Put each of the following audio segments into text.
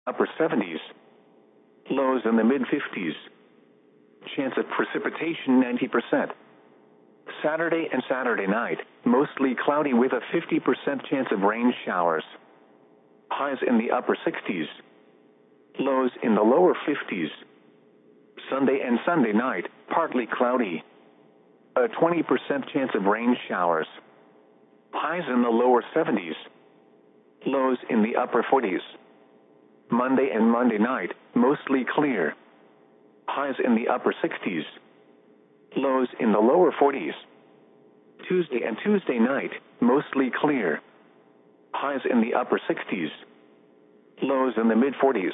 upper 70s. Lows in the mid-50s. Chance of precipitation 90%. Saturday and Saturday night, mostly cloudy with a 50% chance of rain showers. Highs in the upper 60s. Lows in the lower 50s. Sunday and Sunday night, partly cloudy. A 20% chance of rain showers. Highs in the lower 70s. Lows in the upper 40s. Monday and Monday night, mostly clear. Highs in the upper 60s. Lows in the lower 40s. Tuesday and Tuesday night, mostly clear. Highs in the upper 60s. Lows in the mid-40s.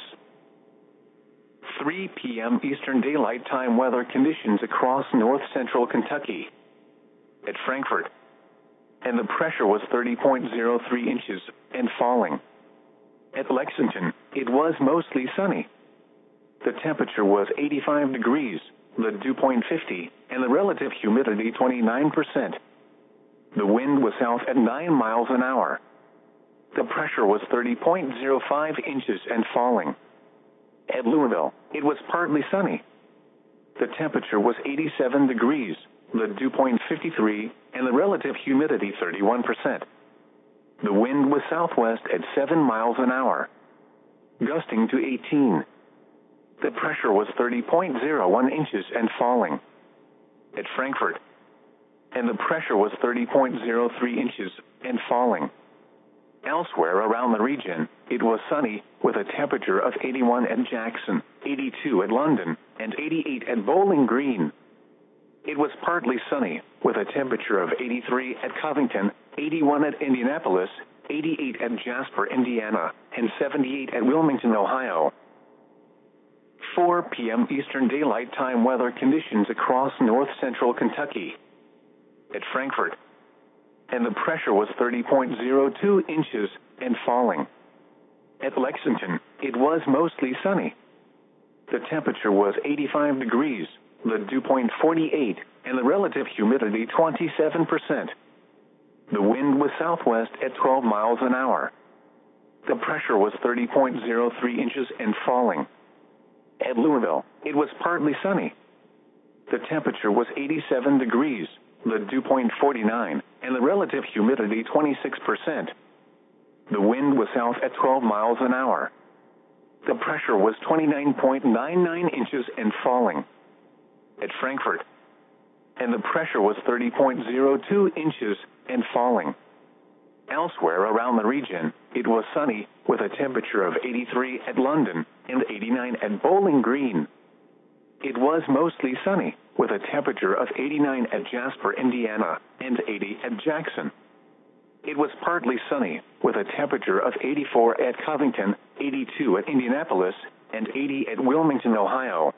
3 p.m. Eastern Daylight Time weather conditions across north-central Kentucky. At Frankfort. And the pressure was 30.03 inches, and falling. At Lexington, it was mostly sunny. The temperature was 85 degrees, the dew point 50, and the relative humidity 29%. The wind was south at 9 miles an hour. The pressure was 30.05 inches and falling. At Louisville, it was partly sunny. The temperature was 87 degrees, the dew point 53, and the relative humidity 31%. The wind was southwest at 7 miles an hour, gusting to 18. The pressure was 30.01 inches and falling. At Frankfort, and the pressure was 30.03 inches and falling. Elsewhere around the region, it was sunny, with a temperature of 81 at Jackson, 82 at London, and 88 at Bowling Green. It was partly sunny, with a temperature of 83 at Covington, 81 at Indianapolis, 88 at Jasper, Indiana, and 78 at Wilmington, Ohio. 4 p.m. Eastern Daylight Time weather conditions across north-central Kentucky. At Frankfort. And the pressure was 30.02 inches and falling. At Lexington, it was mostly sunny. The temperature was 85 degrees, the dew point 48, and the relative humidity 27%. The wind was southwest at 12 miles an hour. The pressure was 30.03 inches and falling. At Louisville, it was partly sunny. The temperature was 87 degrees, the dew point 49, and the relative humidity 26%. The wind was south at 12 miles an hour. The pressure was 29.99 inches and falling. At Frankfort, and the pressure was 30.02 inches and falling. Elsewhere around the region, it was sunny, with a temperature of 83 at London and 89 at Bowling Green. It was mostly sunny, with a temperature of 89 at Jasper, Indiana, and 80 at Jackson. It was partly sunny, with a temperature of 84 at Covington, 82 at Indianapolis, and 80 at Wilmington, Ohio.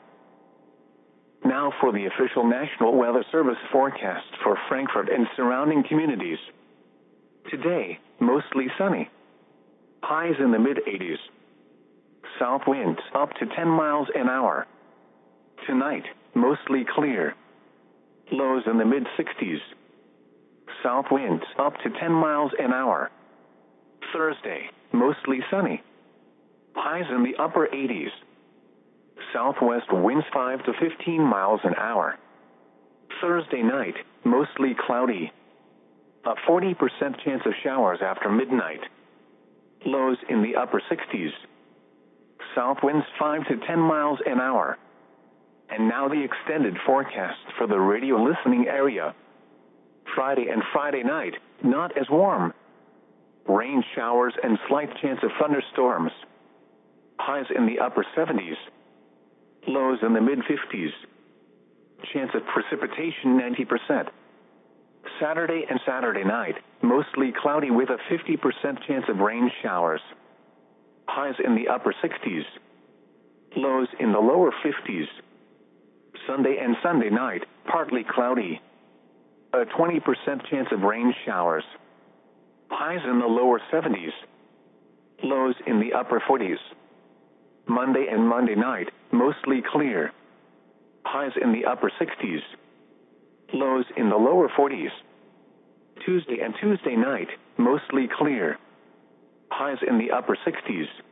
Now for the official National Weather Service forecast for Frankfort and surrounding communities. Today, mostly sunny. Highs in the mid-80s. South winds up to 10 miles an hour. Tonight, mostly clear. Lows in the mid-60s. South winds up to 10 miles an hour. Thursday, mostly sunny. Highs in the upper 80s. Southwest winds 5 to 15 miles an hour. Thursday night, mostly cloudy. A 40% chance of showers after midnight. Lows in the upper 60s. South winds 5 to 10 miles an hour. And now the extended forecast for the radio listening area. Friday and Friday night, not as warm. Rain showers and slight chance of thunderstorms. Highs in the upper 70s. Lows in the mid-50s. Chance of precipitation 90%. Saturday and Saturday night, mostly cloudy with a 50% chance of rain showers. Highs in the upper 60s. Lows in the lower 50s. Sunday and Sunday night, partly cloudy. A 20% chance of rain showers. Highs in the lower 70s. Lows in the upper 40s. Monday and Monday night, mostly clear. Highs in the upper 60s. Lows in the lower 40s. Tuesday and Tuesday night, mostly clear. Highs in the upper 60s.